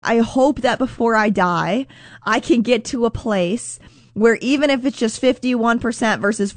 I hope that before I die, I can get to a place where even if it's just 51% versus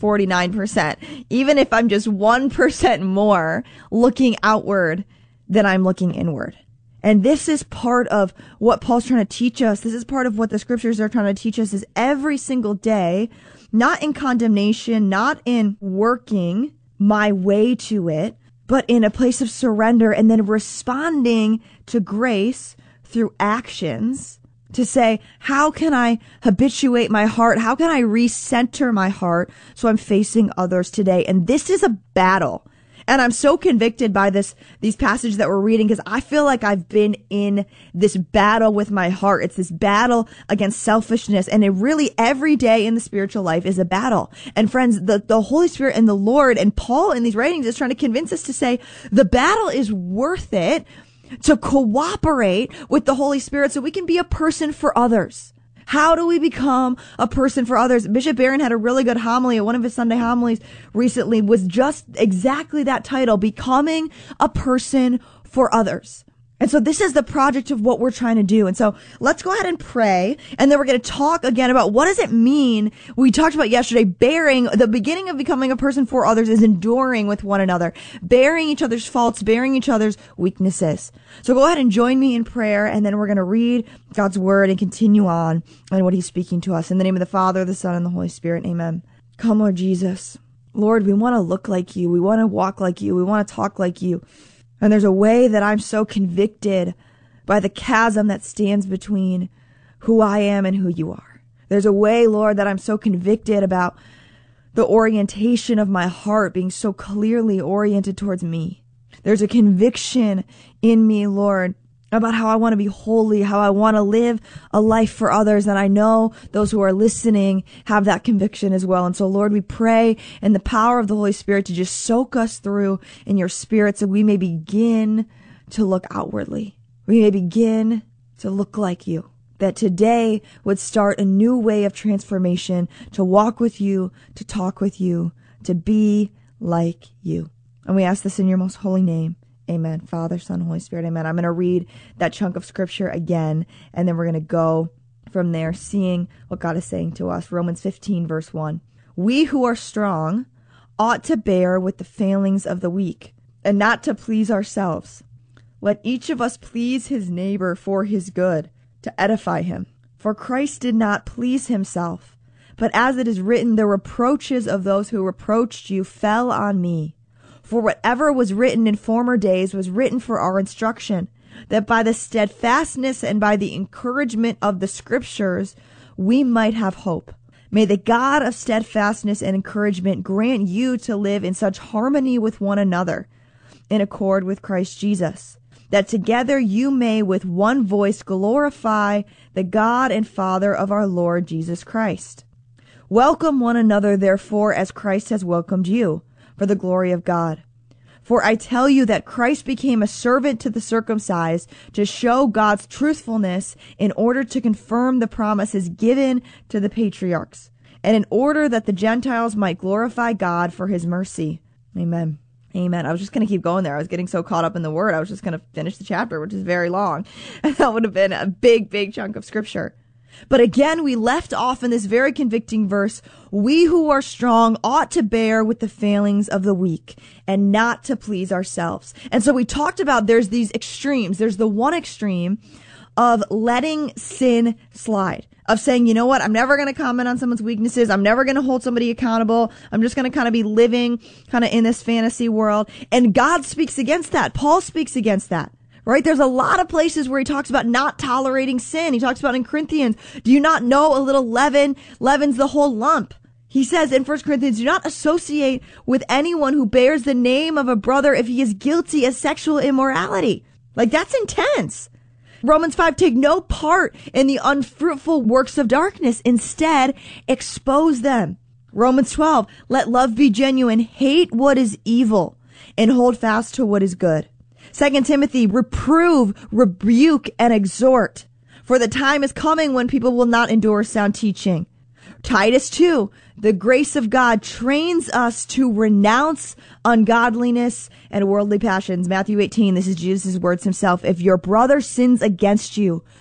49%, even if I'm just 1% more looking outward than I'm looking inward. And this is part of what Paul's trying to teach us. This is part of what the scriptures are trying to teach us, is every single day, not in condemnation, not in working my way to it, but in a place of surrender and then responding to grace through actions to say, how can I habituate my heart? How can I recenter my heart so I'm facing others today? And this is a battle. And I'm so convicted by these passages that we're reading, because I feel like I've been in this battle with my heart. It's this battle against selfishness. And it really, every day in the spiritual life is a battle. And friends, the Holy Spirit and the Lord and Paul in these writings is trying to convince us to say the battle is worth it to cooperate with the Holy Spirit so we can be a person for others. How do we become a person for others? Bishop Barron had a really good homily at one of his Sunday homilies recently, was just exactly that title, Becoming a Person for Others. And so this is the project of what we're trying to do. And so let's go ahead and pray. And then we're going to talk again about what does it mean? We talked about yesterday, bearing, the beginning of becoming a person for others is enduring with one another, bearing each other's faults, bearing each other's weaknesses. So go ahead and join me in prayer. And then we're going to read God's word and continue on and what he's speaking to us. In the name of the Father, the Son, and the Holy Spirit. Amen. Come, Lord Jesus. Lord, we want to look like you. We want to walk like you. We want to talk like you. And there's a way that I'm so convicted by the chasm that stands between who I am and who you are. There's a way, Lord, that I'm so convicted about the orientation of my heart being so clearly oriented towards me. There's a conviction in me, Lord, about how I want to be holy, how I want to live a life for others. And I know those who are listening have that conviction as well. And so, Lord, we pray in the power of the Holy Spirit to just soak us through in your Spirit so we may begin to look outwardly. We may begin to look like you. That today would start a new way of transformation, to walk with you, to talk with you, to be like you. And we ask this in your most holy name. Amen. Father, Son, Holy Spirit. Amen. I'm going to read that chunk of scripture again, and then we're going to go from there, seeing what God is saying to us. Romans 15, verse 1. We who are strong ought to bear with the failings of the weak, and not to please ourselves. Let each of us please his neighbor for his good, to edify him. For Christ did not please himself, but as it is written, the reproaches of those who reproached you fell on me. For whatever was written in former days was written for our instruction, that by the steadfastness and by the encouragement of the scriptures, we might have hope. May the God of steadfastness and encouragement grant you to live in such harmony with one another, in accord with Christ Jesus, that together you may with one voice glorify the God and Father of our Lord Jesus Christ. Welcome one another, therefore, as Christ has welcomed you, for the glory of God. For I tell you that Christ became a servant to the circumcised to show God's truthfulness, in order to confirm the promises given to the patriarchs, and in order that the Gentiles might glorify God for his mercy. Amen. Amen. I was just going to keep going there. I was getting so caught up in the word. I was just going to finish the chapter, which is very long. And that would have been a big, big chunk of scripture. But again, we left off in this very convicting verse. We who are strong ought to bear with the failings of the weak and not to please ourselves. And so we talked about there's these extremes. There's the one extreme of letting sin slide, of saying, you know what, I'm never going to comment on someone's weaknesses. I'm never going to hold somebody accountable. I'm just going to kind of be living kind of in this fantasy world. And God speaks against that. Paul speaks against that. Right? There's a lot of places where he talks about not tolerating sin. He talks about in Corinthians, do you not know a little leaven leavens the whole lump? He says in 1 Corinthians, do not associate with anyone who bears the name of a brother if he is guilty of sexual immorality. Like, that's intense. Romans 5, take no part in the unfruitful works of darkness. Instead, expose them. Romans 12, let love be genuine, hate what is evil, and hold fast to what is good. 2 Timothy, reprove, rebuke, and exhort, for the time is coming when people will not endure sound teaching. Titus 2, the grace of God trains us to renounce ungodliness and worldly passions. Matthew 18, this is Jesus' words himself. If your brother sins against you,